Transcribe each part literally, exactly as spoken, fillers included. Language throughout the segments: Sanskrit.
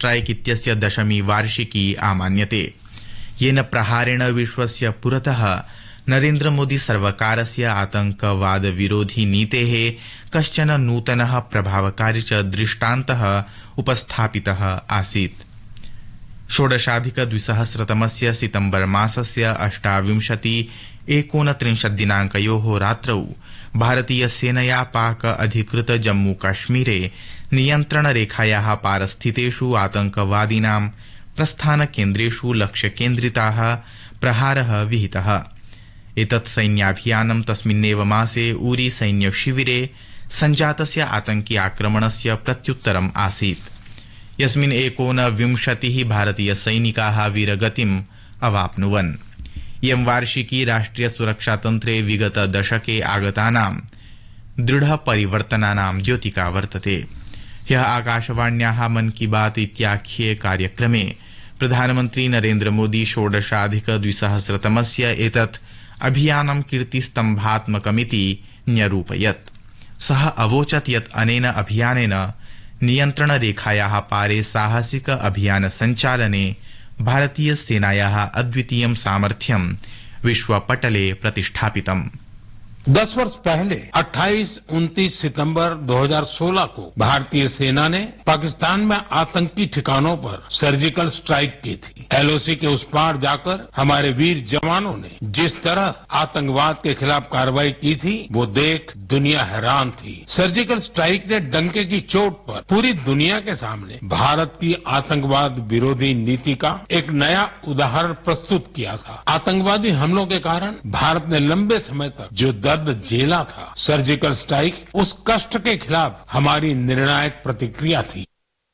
स्ट्राइक इत्यस्य दशमी वार्षिकी आमान्यते, येन प्रहारेण विश्वस्य पुरतः नरेन्द्र मोदी सर्वकारस्य आतंकवाद विरोधी नीतेः कश्चन नूतनः प्रभावकारी च दृष्टान्तः उपस्थापितः आसीत्। षोडशाधिक द्विसहस्रतमस्य सितम्बर मासस्य अष्टाविंशति एकोनत्रिंशत् दिनाङ्कयोः रात्रौ भारतीय सेनया पाक अधिकृत जम्मू कश्मीरे नियन्त्रण रेखायाः पारस्थितेषु आतंकवादिनां प्रस्थान केन्द्रेषु लक्ष्यकेन्द्रिताः प्रहारः विहितः। एतत् सैन्याभियानं तस्मिन्नेव मासे उरी सैन्यशिविरे सञ्जातस्य आतंकि आक्रमणस्य प्रत्युत्तरम् आसीत्, यस्मिन् एकोनविंशतिः भारतीय सैनिकाः वीरगतिम् अवाप्नुवन्। इयं वार्षिकी राष्ट्रिय सुरक्षातन्त्रे विगत दशके आगतानां दृढ परिवर्तनानां द्योतिका वर्तते। ह्यः आकाशवाण्याः मन की बात इत्याख्ये कार्यक्रमे प्रधानमन्त्री नरेन्द्र मोदी षोडशाधिक द्विसहस्रतमस्य एतत् अभियानं कीर्तिस्तम्भात्मकमिति न्यरूपयत्। सः अवोचत् यत् अनेन अभियानेन नियन्त्रण रेखायाः पारे साहसिक अभियान सञ्चालने भारतीय सेनायाः अद्वितीयं सामर्थ्यं विश्वपटले प्रतिष्ठापितम्। दस वर्ष पहले अट्ठाईस उनतीस सितंबर दो हज़ार सोलह को भारतीय सेना ने पाकिस्तान में आतंकी ठिकानों पर सर्जिकल स्ट्राइक की थी। एलओसी के उस पार जाकर हमारे वीर जवानों ने जिस तरह आतंकवाद के खिलाफ कार्रवाई की थी, वो देख दुनिया हैरान थी। सर्जिकल स्ट्राइक ने डंके की चोट पर पूरी दुनिया के सामने भारत की आतंकवाद विरोधी नीति का एक नया उदाहरण प्रस्तुत किया था। आतंकवादी हमलों के कारण भारत ने लंबे समय तक जो दर्द झेला था, सर्जिकल स्ट्राइक उस कष्ट के खिलाफ हमारी निर्णायक प्रतिक्रिया थी।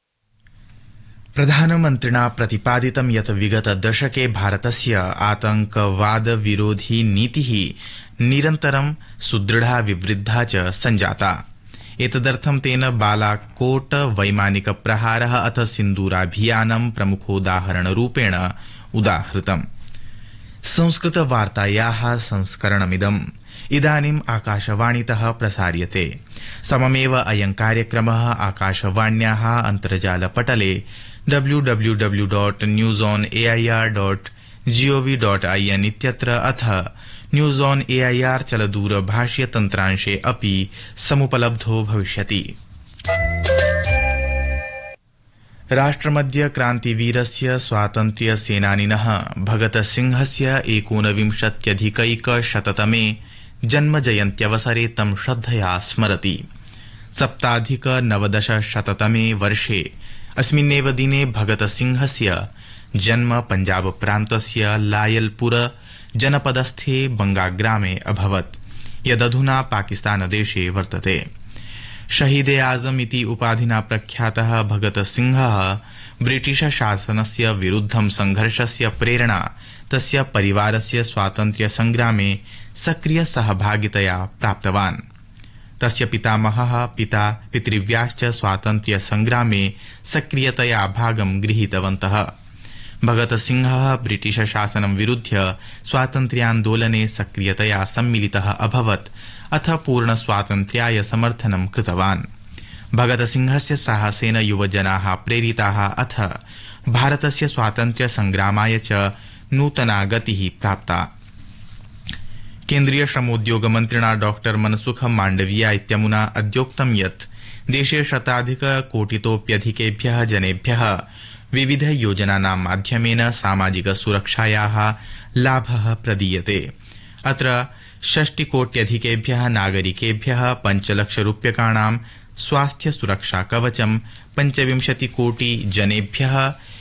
प्रधानमन्त्रिणा प्रतिपादितं यत् विगत दशके भारतस्य आतंकवाद विरोधी नीतिः निरन्तरं सुदृढा विवृद्धा च सञ्जाता। एतदर्थं तेन बालाकोट वैमानिक प्रहारः अथ सिन्दूराभियानं प्रमुखोदाहरणरूपेण उदाहृतम्। संस्कृत वार्तायाः संस्करणमिदम् इदानीम् आकाशवाणीतः प्रसार्यते। सममेव अयं कार्यक्रमः आकाशवाण्याः अन्तर्जालपटले W W W dot news on A I R dot gov dot I N इत्यत्र अथ news on A I R चलदूरभाष्य तन्त्रांशे अपि समुपलब्धो भविष्यति। राष्ट्रमद्य क्रान्तिवीरस्य स्वातन्त्र्य सेनानिनः भगत सिंहस्य एकोनविंशत्यधिकैकशततमे जन्मजयन्त्यवसरे तं श्रद्धया स्मरति। सप्ताधिक नवदशशततमे वर्षे अस्मिन्नेव दिने भगत सिंहस्य जन्म पञ्जाब प्रान्तस्य लायलपुर जनपदस्थे बंगाग्रामे अभवत्, यदधुना पाकिस्तानदेशे वर्तते। शहीदे आजम इति उपाधिना प्रख्यातः भगत सिंहः ब्रिटिश शासनस्य विरुद्धं संघर्षस्य प्रेरणा तस्य परिवारस्य स्वातन्त्र्य संग्रामे सक्रिय सहभागितया प्राप्तवान्। तस्य पितामहः पिता पितृव्याश्च स्वातन्त्र्य संग्रामे सक्रियतया भागं गृहीतवन्तः। भगत सिंहः ब्रिटिश शासनं विरुध्य स्वातन्त्र्यान्दोलने सक्रियतया सम्मिलितः अभवत् अथ पूर्ण स्वातन्त्र्याय समर्थनं कृतवान्। भगत सिंहस्य साहसेन युवजनाः प्रेरिताः अथ भारतस्य स्वातन्त्र्य संग्रामाय च नूतना गतिः प्राप्ता। केन्द्रीय श्रमोद्योग मन्त्रिणा डॉक्टर मनसुख माण्डविया इत्यमुना अद्योक्तं यत् देशे शताधिक कोटितोप्यधिकेभ्यः जनेभ्यः विविध योजनानां माध्यमेन सामाजिक सुरक्षायाः लाभः प्रदीयते। अत्र षष्टिकोट्यधिकेभ्यः नागरिकेभ्यः पञ्चलक्ष रूप्यकाणां स्वास्थ्य सुरक्षा कवचं, पञ्चविंशतिकोटि जनेभ्यः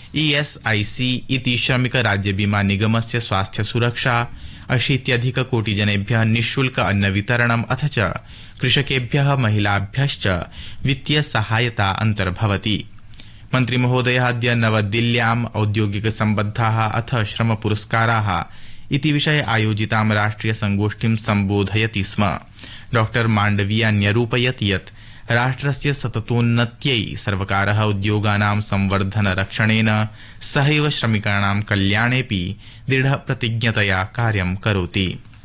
ईएसआईसी इति श्रमिक राज्य बीमा निगमस्य स्वास्थ्य सुरक्षा, अशीत्यधिक कोटि जनेभ्यः निःशुल्क अन्न वितरणम् अथ च कृषकेभ्यः महिलाभ्यश्च वित्तीय सहायता अन्तर्भवति। मन्त्री महोदयः अद्य नवदिल्ल्याम् औद्योगिक सम्बद्धाः अथ श्रम पुरस्काराः इति विषये आयोजितां राष्ट्रिय संगोष्ठीं सम्बोधयति स्म। डॉक्टर माण्डविया न्यरूपयत् यत् राष्ट्रस्य सततोन्नत्यै सर्वकारः उद्योगानां संवर्धन रक्षणेन सहैव श्रमिकाणां कल्याणेऽपि दृढ प्रतिज्ञतया कार्यं करोति।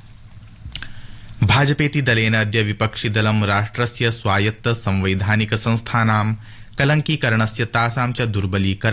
भाजपेति दलेन अद्य विपक्षिदलं राष्ट्रस्य स्वायत्त संवैधानिक संस्थानां कलंकीकरणस्य तासां च दुर्बलीकरण